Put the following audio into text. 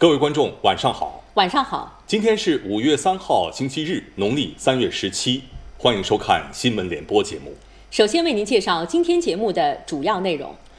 各位观众，晚上好。 晚上好。 今天是5月3号，星期日，农历3月17，欢迎收看新闻联播节目。 首先为您介绍今天节目的主要内容。